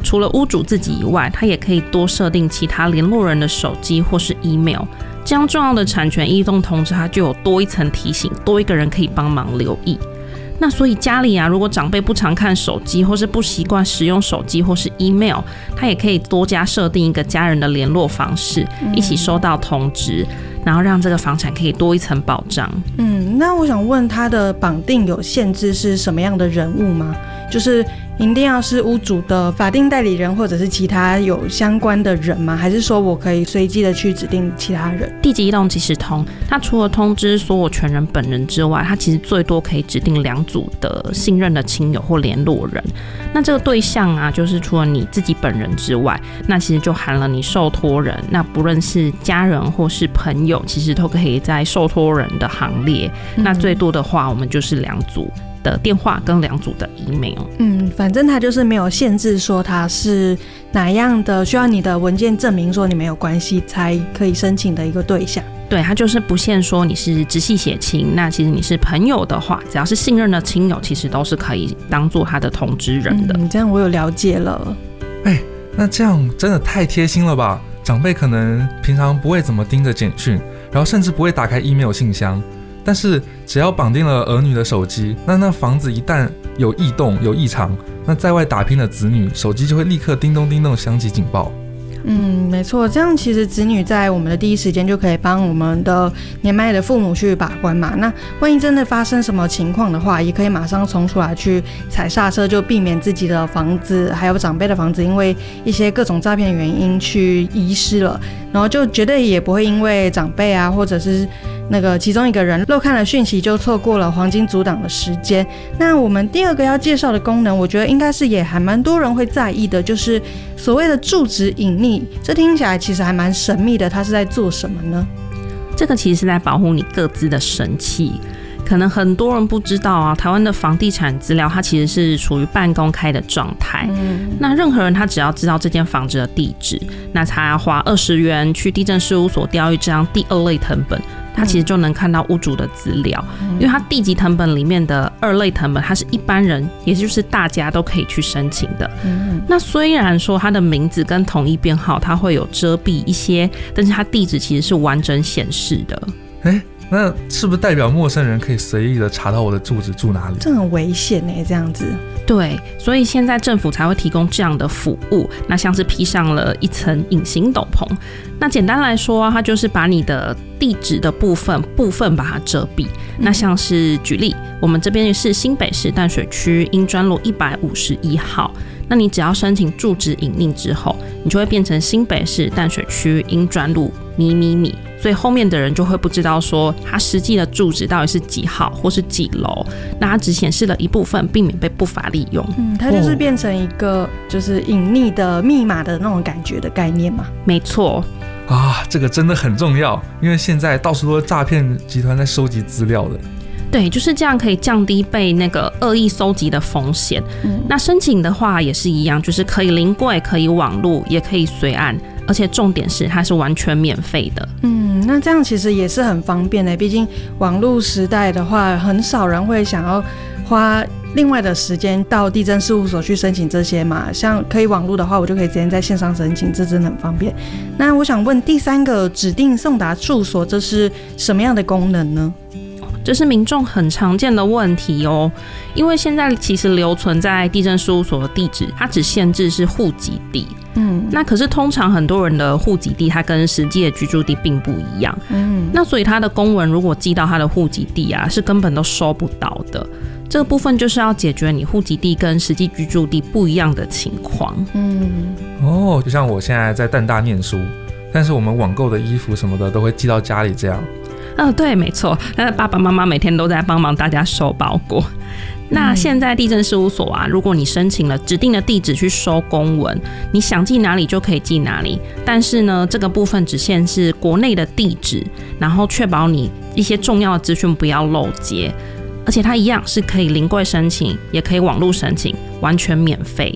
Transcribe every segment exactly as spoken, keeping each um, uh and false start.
除了屋主自己以外，他也可以多设定其他联络人的手机或是 email， 这样重要的产权异动通知它就有多一层提醒，多一个人可以帮忙留意。那所以家里啊，如果长辈不常看手机，或是不习惯使用手机或是 email， 他也可以多加设定一个家人的联络方式，一起收到通知，然后让这个房产可以多一层保障。 嗯，那我想问，他的绑定有限制是什么样的人物吗？就是一定要是屋主的法定代理人，或者是其他有相关的人吗？还是说我可以随机的去指定其他人？ 地籍异动即时通，它除了通知所有权人本人之外，它其实最多可以指定两组的信任的亲友或联络人。那这个对象啊，就是除了你自己本人之外，那其实就含了你受托人，那不论是家人或是朋友，其实都可以在受托人的行列。嗯、那最多的话，我们就是两组的电话跟两组的 email。 嗯，反正它就是没有限制说它是哪样的需要你的文件证明说你们有关系才可以申请的一个对象。 对，它就是不限说你是直系血亲，那其实你是朋友的话，只要是信任的亲友，其实都是可以当做他的通知人的。 嗯，这样我有了解了。 哎、欸，那这样真的太贴心了吧？长辈可能平常不会怎么盯着简讯，然后甚至不会打开 email 信箱。但是只要绑定了儿女的手机，那那房子一旦有异动有异常，那在外打拼的子女手机就会立刻叮咚叮咚响起警报。 嗯，没错，这样其实子女在我们的第一时间就可以帮我们的年迈的父母去把关嘛。那万一真的发生什么情况的话，也可以马上冲出来去踩刹车，就避免自己的房子还有长辈的房子因为一些各种诈骗原因去遗失了，然后就绝对也不会因为长辈啊或者是那个其中一个人漏看了讯息就错过了黄金阻挡的时间。那我们第二个要介绍的功能，我觉得应该是也还蛮多人会在意的，就是所谓的住址隐匿。这听起来其实还蛮神秘的，它是在做什么呢？ 这个其实是在保护你各自的神器。可能很多人不知道啊，台湾的房地产资料它其实是处于半公开的状态。嗯、那任何人他只要知道这间房子的地址，那他要花二十元去地政事务所调一张第二类誊本，他其实就能看到屋主的资料。嗯、因为他地籍誊本里面的二类誊本，它是一般人，也就是大家都可以去申请的。嗯、那虽然说他的名字跟统一编号它会有遮蔽一些，但是他地址其实是完整显示的。 欸那是不是代表陌生人可以随意的查到我的住址住哪里？ 这很危险耶，这样子。 对，所以现在政府才会提供这样的服务，那像是披上了一层隐形斗篷。那简单来说、啊、它就是把你的地址的部分部分把它遮蔽。那像是举例，我们这边是新北市淡水区英专路一百五十一号，那你只要申请住址隐匿之后，你就会变成新北市淡水区英专路米米米，所以后面的人就会不知道说他实际的住址到底是几号或是几楼，那他只显示了一部分，避免被不法利用。 嗯，它就是变成一个就是隐匿的密码的那种感觉的概念嘛。 没错。 啊，这个真的很重要，因为现在到处都是诈骗集团在收集资料的。 对，就是这样可以降低被那个恶意搜集的风险。嗯、那申请的话也是一样，就是可以临柜，可以网路，也可以随案，而且重点是它是完全免费的。 嗯，那这样其实也是很方便的，毕竟网路时代的话，很少人会想要花另外的时间到地政事务所去申请这些嘛。像可以网路的话，我就可以直接在线上申请，这真的很方便。那我想问第三个指定送达处所，这是什么样的功能呢？ 这是民众很常见的问题哦，因为现在其实留存在地政事务所的地址，它只限制是户籍地。嗯，那可是通常很多人的户籍地，它跟实际的居住地并不一样。嗯，那所以他的公文如果寄到他的户籍地啊，是根本都收不到的。这个部分就是要解决你户籍地跟实际居住地不一样的情况。嗯， 哦，就像我现在在淡大念书，但是我们网购的衣服什么的都会寄到家里这样。 呃，对，没错，那爸爸妈妈每天都在帮忙大家收包裹。那现在地政事务所啊，如果你申请了指定的地址去收公文，你想寄哪里就可以寄哪里。但是呢，这个部分只限是国内的地址，然后确保你一些重要的资讯不要漏接。而且它一样是可以临柜申请，也可以网络申请，完全免费。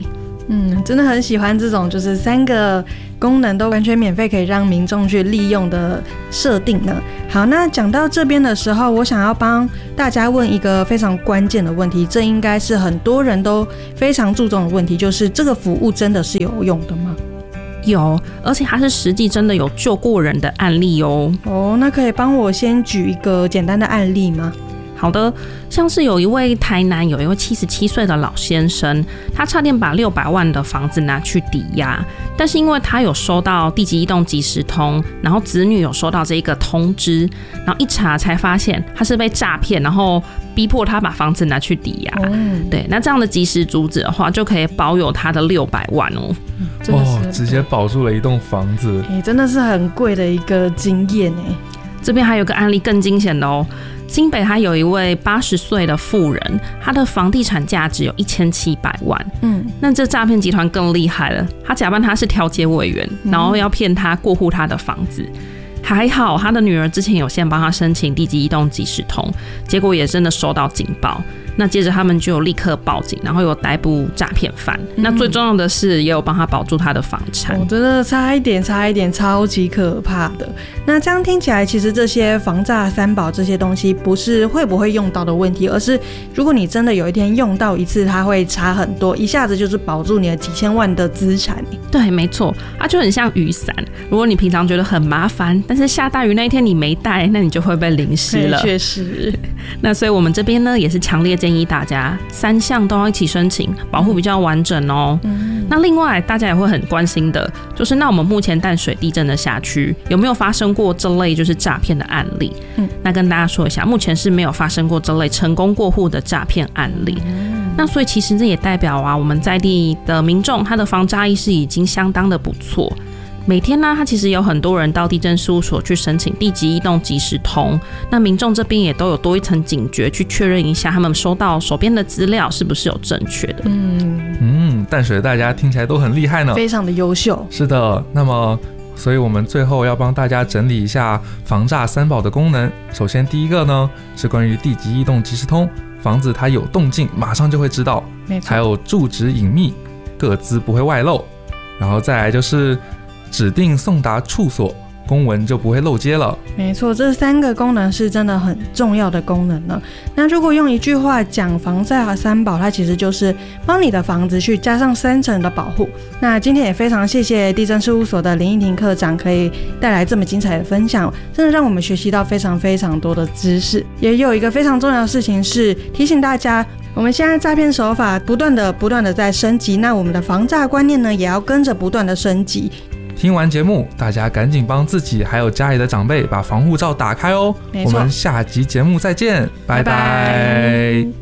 嗯，真的很喜欢这种就是三个功能都完全免费可以让民众去利用的设定呢。好，那讲到这边的时候，我想要帮大家问一个非常关键的问题，这应该是很多人都非常注重的问题，就是这个服务真的是有用的吗？ 有，而且它是实际真的有救过人的案例哦。 哦，那可以帮我先举一个简单的案例吗？ 好的，像是有一位台南有一位七十七岁的老先生，他差点把六百万的房子拿去抵押，但是因为他有收到地籍异动即时通，然后子女有收到这个通知，然后一查才发现他是被诈骗，然后逼迫他把房子拿去抵押。嗯、对，那这样的及时阻止的话，就可以保有他的六百万哦。 嗯、 哦，直接保住了一栋房子， 欸，真的是很贵的一个经验哎。 这边还有个案例更惊险的哦。新北他有一位八十岁的妇人，他的房地产价值有一千七百万。嗯，那这诈骗集团更厉害了，他假扮他是调解委员，然后要骗他过户他的房子。还好他的女儿之前有先帮他申请地籍异动即时通，结果也真的收到警报。那接着他们就有立刻报警，然后有逮捕诈骗犯。嗯、那最重要的是，也有帮他保住他的房产。 我、哦、真的差一点，差一点，超级可怕的。那这样听起来，其实这些防诈三宝这些东西，不是会不会用到的问题，而是如果你真的有一天用到一次，它会差很多，一下子就是保住你的几千万的资产。 对，没错，它就很像雨伞。如果你平常觉得很麻烦，但是下大雨那一天你没带，那你就会被淋湿了。 确实。 那所以我们这边呢，也是强烈建议大家三项都要一起申请，保护比较完整哦。嗯、那另外大家也会很关心的，就是那我们目前淡水地震的辖区有没有发生过这类就是诈骗的案例？嗯，那跟大家说一下，目前是没有发生过这类成功过户的诈骗案例。嗯、那所以其实这也代表啊，我们在地的民众他的防诈意识已经相当的不错。每天呢，他其实有很多人到地震事务所去申请地籍异动即时通，那民众这边也都有多一层警觉，去确认一下他们收到手边的资料是不是有正确的。 嗯嗯，淡水大家听起来都很厉害呢， 非常的优秀。 是的，那么所以我们最后要帮大家整理一下防诈三宝的功能。首先第一个呢是关于地籍异动即时通，房子它有动静马上就会知道， 没错。 还有住址隐秘，个资不会外漏，然后再来就是指定送达处所，公文就不会漏接了。 没错，这三个功能是真的很重要的功能呢。那如果用一句话讲防诈三宝，它其实就是帮你的房子去加上三层的保护。那今天也非常谢谢地震事务所的林依婷科长可以带来这么精彩的分享，真的让我们学习到非常非常多的知识。也有一个非常重要的事情是提醒大家，我们现在诈骗手法不断的不断的在升级，那我们的防诈观念呢也要跟着不断的升级。 听完节目，大家赶紧帮自己还有家里的长辈把防护罩打开哦。我们下集节目再见，拜拜。拜拜。